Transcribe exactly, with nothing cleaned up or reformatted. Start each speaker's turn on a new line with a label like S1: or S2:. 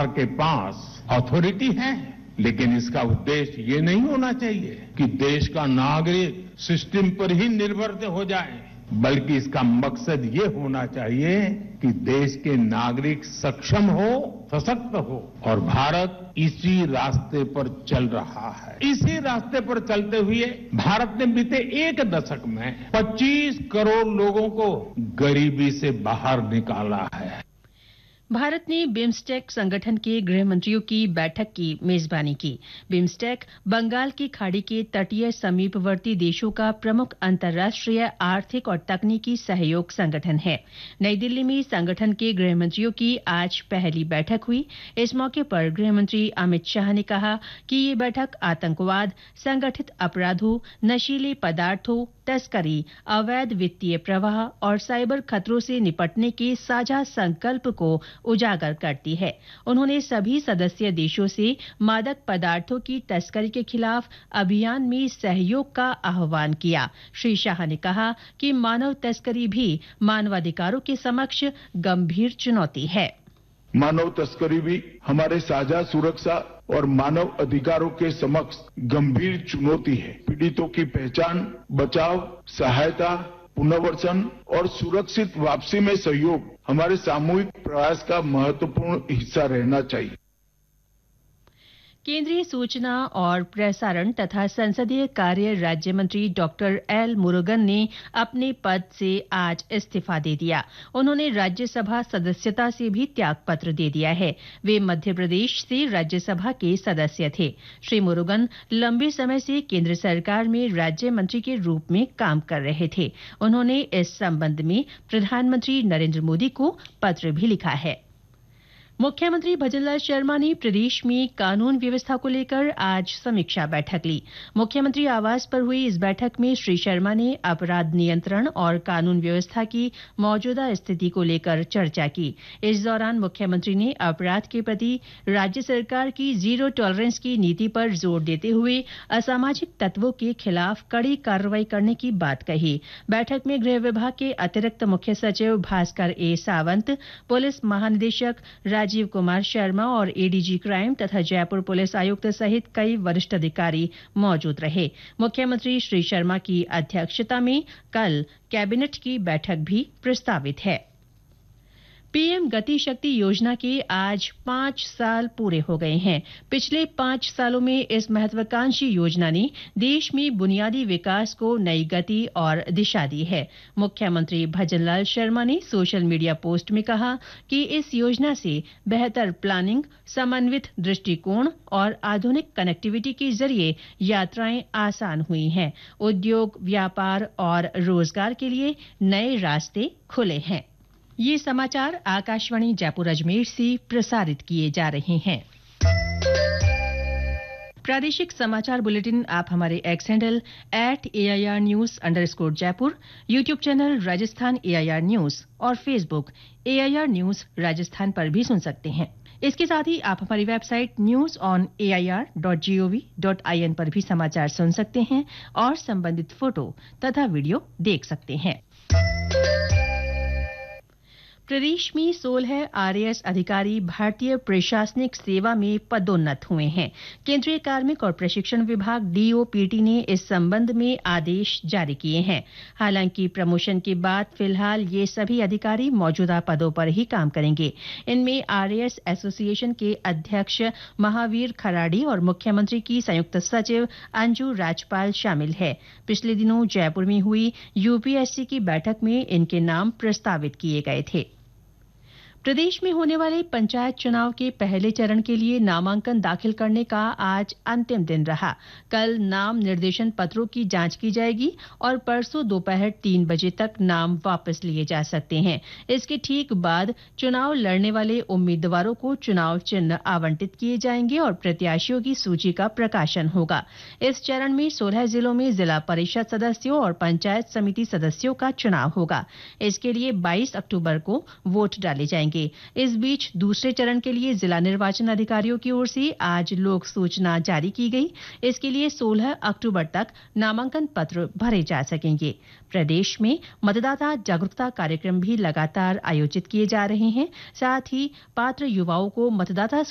S1: सरकार के पास अथॉरिटी है, लेकिन इसका उद्देश्य ये नहीं होना चाहिए कि देश का नागरिक सिस्टम पर ही निर्भर हो जाए, बल्कि इसका मकसद ये होना चाहिए कि देश के नागरिक सक्षम हो, सशक्त हो, और भारत इसी रास्ते पर चल रहा है। इसी रास्ते पर चलते हुए भारत ने बीते एक दशक में पच्चीस करोड़ लोगों को गरीबी से बाहर निकाला है।
S2: भारत ने बिम्स्टेक संगठन के गृह मंत्रियों की बैठक की मेजबानी की। बिम्स्टेक बंगाल की खाड़ी के तटीय समीपवर्ती देशों का प्रमुख अंतर्राष्ट्रीय आर्थिक और तकनीकी सहयोग संगठन है। नई दिल्ली में संगठन के गृह मंत्रियों की आज पहली बैठक हुई। इस मौके पर गृह मंत्री अमित शाह ने कहा कि ये बैठक आतंकवाद, संगठित अपराधों, नशीले पदार्थों, तस्करी, अवैध वित्तीय प्रवाह और साइबर खतरों से निपटने के साझा संकल्प को उजागर करती है। उन्होंने सभी सदस्य देशों से मादक पदार्थों की तस्करी के खिलाफ अभियान में सहयोग का आह्वान किया। श्री शाह ने कहा कि मानव तस्करी भी मानवाधिकारों के समक्ष गंभीर चुनौती है।
S3: मानव तस्करी भी हमारे साझा सुरक्षा और मानव अधिकारों के समक्ष गंभीर चुनौती है। पीड़ितों की पहचान, बचाव, सहायता, पुनर्वसन और सुरक्षित वापसी में सहयोग हमारे सामूहिक प्रयास का महत्वपूर्ण हिस्सा रहना चाहिए।
S2: केंद्रीय सूचना और प्रसारण तथा संसदीय कार्य राज्य मंत्री डॉक्टर एल मुरुगन ने अपने पद से आज इस्तीफा दे दिया। उन्होंने राज्यसभा सदस्यता से भी त्यागपत्र दे दिया है। वे मध्य प्रदेश से राज्यसभा के सदस्य थे। श्री मुरुगन लंबे समय से केंद्र सरकार में राज्य मंत्री के रूप में काम कर रहे थे। उन्होंने इस संबंध में प्रधानमंत्री नरेंद्र मोदी को पत्र भी लिखा है। मुख्यमंत्री भजनलाल शर्मा ने प्रदेश में कानून व्यवस्था को लेकर आज समीक्षा बैठक ली। मुख्यमंत्री आवास पर हुई इस बैठक में श्री शर्मा ने अपराध नियंत्रण और कानून व्यवस्था की मौजूदा स्थिति को लेकर चर्चा की। इस दौरान मुख्यमंत्री ने अपराध के प्रति राज्य सरकार की जीरो टॉलरेंस की नीति पर जोर देते हुए असामाजिक तत्वों के खिलाफ कड़ी कार्रवाई करने की बात कही। बैठक में गृह विभाग के अतिरिक्त मुख्य सचिव भास्कर ए सावंत, पुलिस महानिदेशक राजीव कुमार शर्मा और एडीजी क्राइम तथा जयपुर पुलिस आयुक्त सहित कई वरिष्ठ अधिकारी मौजूद रहे। मुख्यमंत्री श्री शर्मा की अध्यक्षता में कल कैबिनेट की बैठक भी प्रस्तावित है। पीएम गति शक्ति योजना के आज पांच साल पूरे हो गए हैं। पिछले पांच सालों में इस महत्वाकांक्षी योजना ने देश में बुनियादी विकास को नई गति और दिशा दी है। मुख्यमंत्री भजनलाल शर्मा ने सोशल मीडिया पोस्ट में कहा कि इस योजना से बेहतर प्लानिंग, समन्वित दृष्टिकोण और आधुनिक कनेक्टिविटी के जरिए यात्राएं आसान हुई हैं। उद्योग, व्यापार और रोजगार के लिए नए रास्ते खुले हैं। ये समाचार आकाशवाणी जयपुर अजमेर से प्रसारित किए जा रहे हैं। प्रादेशिक समाचार बुलेटिन आप हमारे x handle at AIR news underscore Jaipur, YouTube channel Rajasthan AIR news और फेसबुक एआईआर न्यूज राजस्थान पर भी सुन सकते हैं। इसके साथ ही आप हमारी website news on AIR dot gov dot IN पर भी समाचार सुन सकते हैं और संबंधित फोटो तथा वीडियो देख सकते हैं। प्रदेश में सोलह आरएएस अधिकारी भारतीय प्रशासनिक सेवा में पदोन्नत हुए हैं। केंद्रीय कार्मिक और प्रशिक्षण विभाग डीओपीटी ने इस संबंध में आदेश जारी किए हैं। हालांकि प्रमोशन के बाद फिलहाल ये सभी अधिकारी मौजूदा पदों पर ही काम करेंगे। इनमें आरएएस एसोसिएशन के अध्यक्ष महावीर खराड़ी और मुख्यमंत्री की संयुक्त सचिव अंजू राजपाल शामिल है। पिछले दिनों जयपुर में हुई यूपीएससी की बैठक में इनके नाम प्रस्तावित किए गए थे। प्रदेश में होने वाले पंचायत चुनाव के पहले चरण के लिए नामांकन दाखिल करने का आज अंतिम दिन रहा। कल नाम निर्देशन पत्रों की जांच की जाएगी और परसों दोपहर तीन बजे तक नाम वापस लिए जा सकते हैं। इसके ठीक बाद चुनाव लड़ने वाले उम्मीदवारों को चुनाव चिन्ह आवंटित किए जाएंगे और प्रत्याशियों की सूची का प्रकाशन होगा। इस चरण में सोलह जिलों में जिला परिषद सदस्यों और पंचायत समिति सदस्यों का चुनाव होगा। इसके लिए बाईस अक्टूबर को वोट डाले जाएंगे। इस बीच दूसरे चरण के लिए जिला निर्वाचन अधिकारियों की ओर से आज लोक सूचना जारी की गई। इसके लिए सोलह अक्टूबर तक नामांकन पत्र भरे जा सकेंगे। प्रदेश में मतदाता जागरूकता कार्यक्रम भी लगातार आयोजित किए जा रहे हैं। साथ ही पात्र युवाओं को मतदाता